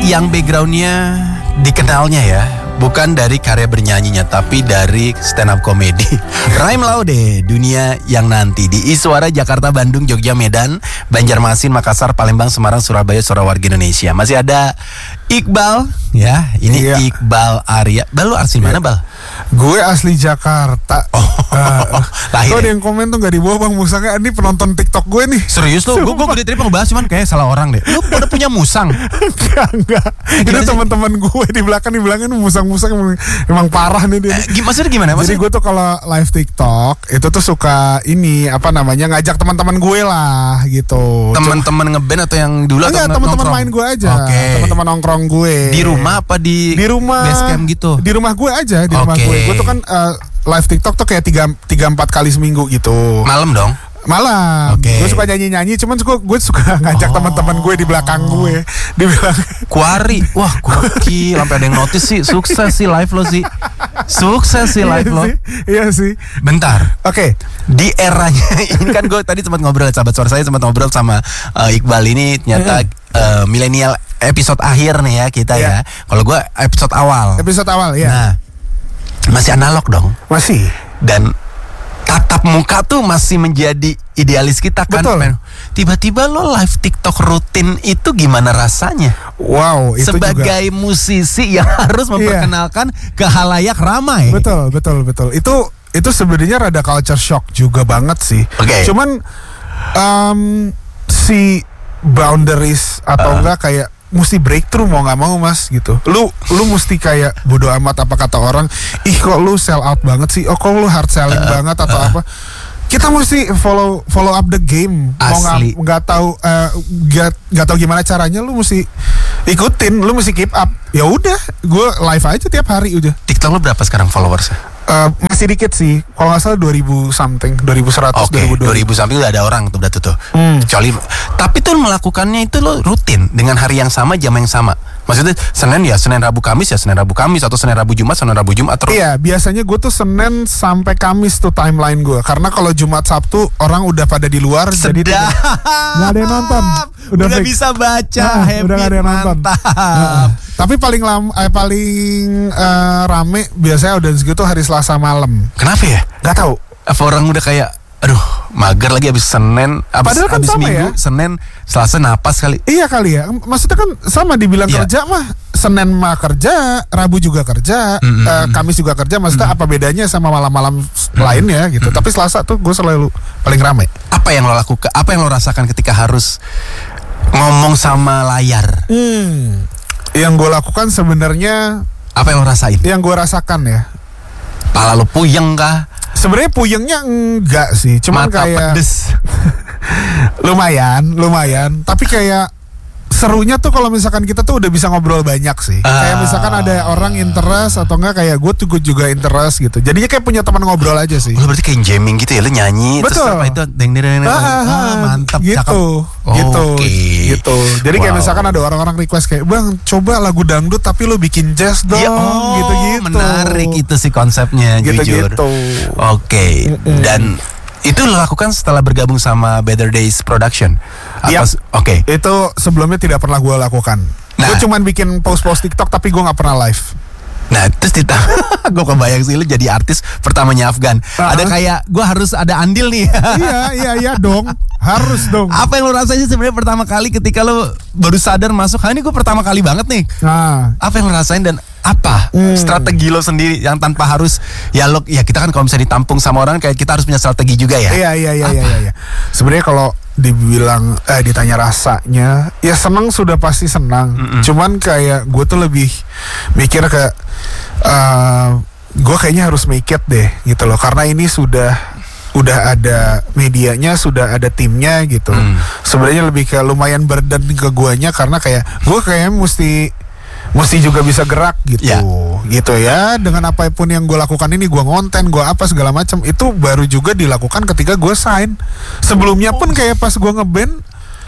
yang backgroundnya dikenalnya ya, bukan dari karya bernyanyinya, tapi dari stand up comedy. Raim Laude, dunia yang nanti di Iswara, Jakarta, Bandung, Jogja, Medan, Banjarmasin, Makassar, Palembang, Semarang, Surabaya, Surawarga Indonesia. Masih ada Iqbal, ya, ini iya. Iqbal Arya. Bal, lu asli mana, Bal? Gue asli Jakarta. Lahir. Kok ada yang komen tuh gak dibawa Bang Musangnya? Ini penonton TikTok gue nih. Serius lu? Gue tadi ngebahas cuman kayak salah orang deh. Lu udah punya musang? Enggak. Itu teman-teman gue di belakang musang-musang emang parah nih dia. Maksudnya gimana? Jadi gue tuh kalau live TikTok itu tuh suka ngajak teman-teman gue lah gitu. Teman-teman ngeband atau yang dulu? Enggak, teman-teman main gue aja. Teman-teman nongkrong gue. Di rumah apa di rumah? Basecamp gitu. Di rumah gue aja, di rumah gue. Gue tuh kan live TikTok tuh kayak 3-4 kali seminggu gitu. Malam dong? Malam. Gue suka nyanyi-nyanyi, cuman gue suka ngajak teman-teman gue di belakang gue. Dibilang Kuari. Wah, gokil. Sampai ada yang notice sih. Sukses sih live lo sih. Sukses sih live lo. Iya sih. Bentar. Di eranya ini kan gue tadi sempat ngobrol, sahabat suara saya sempat ngobrol sama Iqbal ini, ternyata milenial episode akhir nih ya kita ya. Kalau gue episode awal. Episode awal ya. Nah, masih analog dong. Masih. Dan tatap muka tuh masih menjadi idealis kita kan. Betul. Tiba-tiba lo live TikTok rutin itu gimana rasanya? Wow, itu sebagai juga musisi yang harus memperkenalkan ke halayak ramai. Betul. Itu sebenarnya rada culture shock juga banget sih. Cuman si boundaries atau enggak kayak mesti breakthrough mau nggak mau Mas gitu. Lu mesti kayak bodo amat apa kata orang. Ih kok lu sell out banget sih. Oh kok lu hard selling banget atau apa. Kita mesti follow up the game. Asli. Mau nggak tahu gimana caranya, lu mesti ikutin, lu mesti keep up. Ya udah, gue live aja tiap hari udah. TikTok lu berapa sekarang followersnya? Masih dikit sih, kalau nggak salah 2000 something, 2100, 2000 something udah ada orang tuh berarti tuh. Kecuali, tapi tuh melakukannya itu lo rutin dengan hari yang sama, jam yang sama. Maksudnya Senin Rabu Kamis atau Senin Rabu Jumat terus. Iya, biasanya gue tuh Senin sampai Kamis tuh timeline gue. Karena kalau Jumat Sabtu orang udah pada di luar, jadi nggak ada yang nonton. Udah bisa baca, udah nggak ada yang nonton. Tapi paling rame biasanya audiens gue tuh hari Selasa malam. Kenapa ya? Gak tahu. Apa orang udah kayak, aduh mager lagi abis Senin, abis Minggu, ya? Senin, Selasa napas kali. Iya kali ya. Maksudnya kan sama dibilang kerja mah, Senin mah kerja, Rabu juga kerja, Kamis juga kerja. Maksudnya apa bedanya sama malam-malam lainnya gitu. Tapi Selasa tuh gue selalu paling rame. Apa yang lo lakukan? Apa yang lo rasakan ketika harus ngomong sama layar? Yang gue lakukan sebenarnya, apa yang lo rasain? Yang gue rasakan ya, pala lo puyeng kah? Sebenarnya puyengnya enggak sih, cuman mata kayak pedes. lumayan. Tapi kayak serunya tuh kalau misalkan kita tuh udah bisa ngobrol banyak sih. Kayak misalkan ada orang interest atau enggak, kayak gue juga interest gitu. Jadinya kayak punya teman ngobrol aja sih. Lo berarti kayak jamming gitu ya, lo nyanyi. Betul. Terus apa itu mantap gitu. Jadi kayak misalkan ada orang-orang request kayak, Bang coba lagu dangdut tapi lo bikin jazz dong, gitu-gitu. Menarik itu sih konsepnya, jujur. Dan itu lo lakukan setelah bergabung sama Better Days Production? Itu sebelumnya tidak pernah gue lakukan. Gue cuman bikin post-post TikTok tapi gue gak pernah live. Nah terus gue kebayang sih lu jadi artis pertamanya Afgan. Ada kayak gue harus ada andil nih. Iya dong. Harus dong. Apa yang lo rasain sih sebenarnya pertama kali ketika lo baru sadar masuk, ini gue pertama kali banget nih. Apa yang lo rasain dan apa strategi lo sendiri yang tanpa harus ya kita kan kalau misalnya ditampung sama orang kayak kita harus punya strategi juga ya. Iya. Sebenarnya kalau dibilang ditanya rasanya, ya senang sudah pasti senang. Cuman kayak gue tuh lebih mikir kayak gue kayaknya harus make it deh gitu loh, karena ini udah ada medianya, sudah ada timnya gitu. Sebenarnya lebih kayak lumayan burden ke guanya, karena kayak gue kayaknya mesti juga bisa gerak gitu ya. Dengan apapun yang gue lakukan ini, gue ngonten, gue apa segala macam, itu baru juga dilakukan ketika gue sign. Sebelumnya pun kayak pas gue ngeband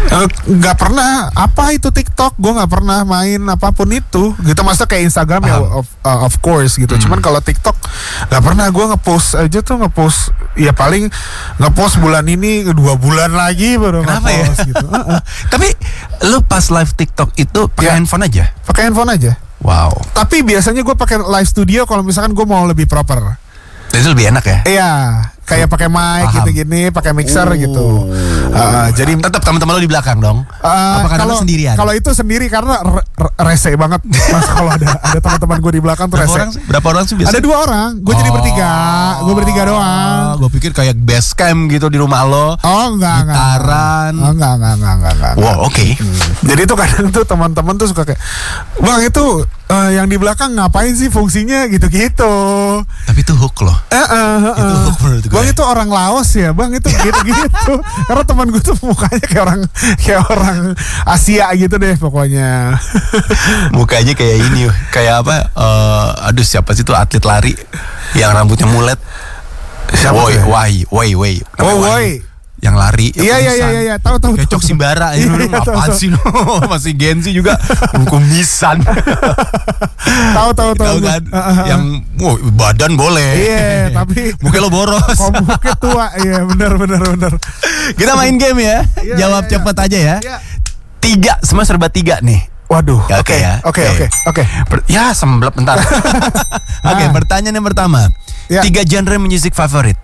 Nggak pernah. Apa itu TikTok? Gue nggak pernah main apapun itu. Gitu, maksudnya kayak Instagram ya of course gitu. Cuman kalau TikTok nggak pernah. Gue ngepost aja tuh, ya paling ngepost bulan ini 2 bulan lagi baru Kenapa ngepost ya? gitu. Tapi lu pas live TikTok itu pakai Ya. handphone aja? Pakai handphone aja. Wow. Tapi biasanya gue pakai live studio kalau misalkan gue mau lebih proper. Itu lebih enak ya? Iya, kayak pakai mic Paham. gitu-gini, pakai mixer gitu. Jadi tetap teman-teman lo di belakang dong. Apa karena lo sendirian? Kalau itu sendiri karena rese banget. Mas kalau ada teman-teman gue di belakang tuh rese. Berapa orang sih biasanya? Ada 2 orang, gue jadi bertiga. Gue bertiga doang. Gue pikir kayak base camp gitu di rumah lo. Oh enggak. Gitaran. Oh, enggak. Wow, oke. Jadi tuh kadang tuh teman-teman tuh suka kayak, "Bang, itu yang di belakang ngapain sih fungsinya?" gitu-gitu. Tapi itu hook loh. Itu hook menurut gue. Bang, itu orang Laos ya, Bang, itu gitu-gitu. Karena teman gue tuh mukanya kayak orang Asia gitu deh pokoknya. Mukanya kayak ini, kayak apa? Aduh, siapa sih tuh atlet lari yang rambutnya mulet? Siapa tuh ya? Woi. Oh, Woi. Yang lari. Iya, tahu. Kayak Cok Simbara. Iya, Apaan tahu. sih lo? Masih Gen Z juga. Kumisan. Tahu kan? Yang badan boleh. Iya, tapi Muka lo boros. mukanya tua. Iya, benar. Kita main game ya. Iya, Jawab iya. cepet aja ya. Iya. 3, semua serba 3 nih. Waduh. Ya, oke ya. Oke. Ya, semblep bentar. Oke, pertanyaan yang pertama. Ya. 3 genre musik favorit.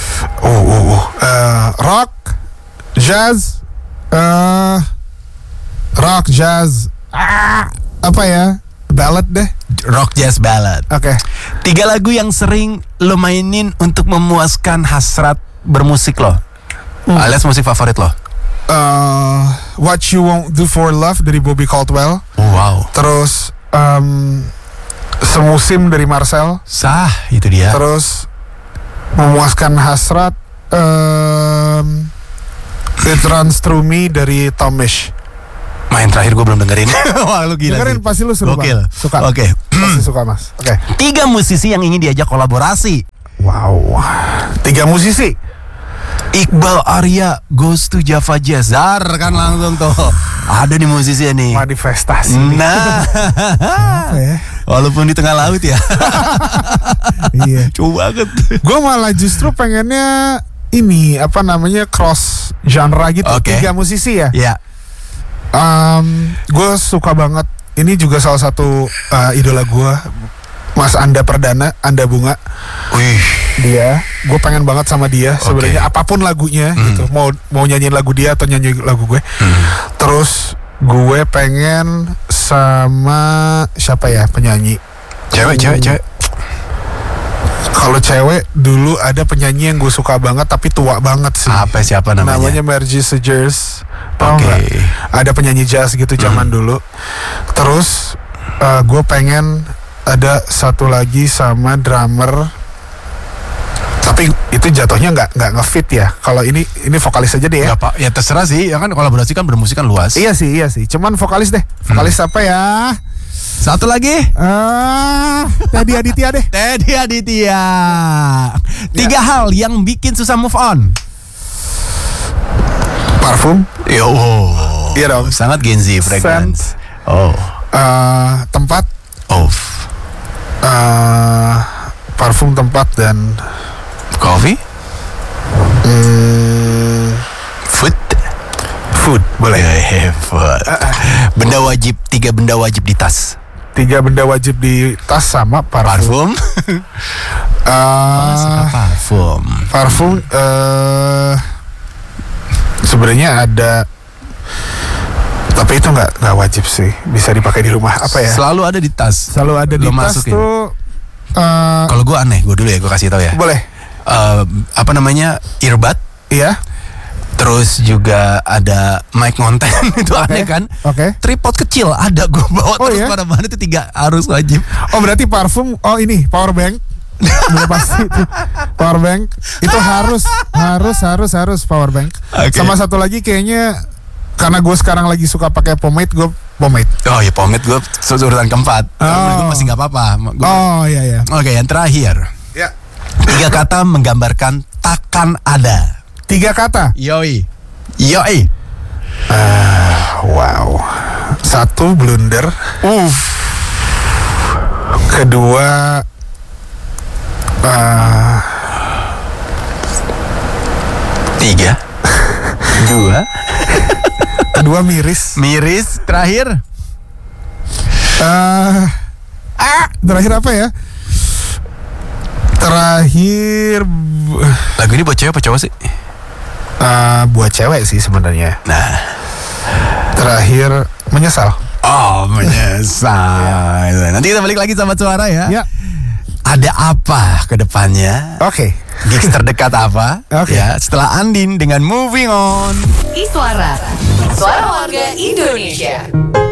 Rock, jazz, apa ya? Ballad deh. Rock, jazz, ballad. Oke. 3 lagu yang sering lo mainin untuk memuaskan hasrat bermusik lo. Alias musik favorit lo. What You Won't Do For Love dari Bobby Caldwell. Wow. Terus Semusim dari Marcel. Sah, itu dia. Terus memuaskan hasrat It Runs Through Me dari Tom Misch. Main terakhir gue belum dengerin. Wah, lu gila Dengerin sih. pasti lu seru Gokil. banget. Suka. Oke. Pasti suka, Mas. Oke. 3 musisi yang ingin diajak kolaborasi. Wow. 3 musisi. Iqbal Arya goes to Java Jazz. Zar kan langsung tuh. Ada nih musisi nih. Manifestasi. Nah. Apa ya? Walaupun di tengah laut ya. Iya. Coba banget. Gue malah justru pengennya ini apa namanya cross genre gitu. Oke. 3 musisi ya. Ya. Gue suka banget. Ini juga salah satu idola gue, Mas Anda Perdana, Anda Bunga. Wih. Dia, gue pengen banget sama dia. Sebenarnya apapun lagunya gitu. Mau nyanyiin lagu dia atau nyanyi lagu gue. Terus gue pengen sama siapa ya penyanyi? Cewek. Kalau cewek dulu ada penyanyi yang gue suka banget tapi tua banget sih. Siapa namanya? Namanya Margie Segers. Tahu Oke. nggak? Ada penyanyi jazz gitu zaman dulu. Terus gue pengen ada satu lagi sama drummer. Tapi itu jatuhnya nggak ngefit ya. Kalau ini vokalis aja deh ya. Gak, Pak. Ya terserah sih. Ya kan kolaborasi kan bermusik kan luas. Iya sih. Cuman vokalis deh. Vokalis apa ya? Satu lagi. Teddy Aditya deh. Teddy Aditya. 3 hal yang bikin susah move on. Parfum. Yo. Iya dong. Sangat Gen Z fragrance. Oh. Tempat. Parfum, tempat, dan Coffee. Food. Boleh. Food. Benda wajib. 3 benda wajib di tas. 3 benda wajib di tas sama parfum. Parfum. Parfum sebenarnya ada, tapi itu nggak wajib sih, bisa dipakai di rumah. Apa ya? Selalu ada di tas. Selalu ada di Lo tas masukin. tuh. Kalau gue aneh, gue dulu ya, gue kasih tau ya. Boleh. Apa namanya, earbud. Iya. Terus juga ada mic ngonten. Itu aneh kan. Oke. Tripod kecil ada gue bawa Oh, terus iya? mana-mana, itu 3 harus wajib. Oh, berarti parfum. Oh, ini power bank. Udah pasti itu. Power bank itu harus power bank. Oke. Sama satu lagi kayaknya, karena gue sekarang lagi suka pakai pomade, gue pomade. Oh ya, pomade gue urutan keempat. Gue masih nggak apa-apa. Oh iya. Oke, yang terakhir. Ya. 3 kata menggambarkan takkan ada. 3 kata. Yoi. Wow. Satu, blunder. Kedua, tiga, dua, kedua miris. miris. Terakhir, Terakhir apa ya? Terakhir lagu ini buat cewek apa cowok sih? buat cewek sih sebenarnya. Nah, Terakhir menyesal. oh menyesal. Nanti kita balik lagi sama suara ya. Ya. Ada apa ke depannya? Oke. Gigs terdekat apa? Oke. Ya, setelah Andin dengan Moving On. Iswara, suara warga Indonesia.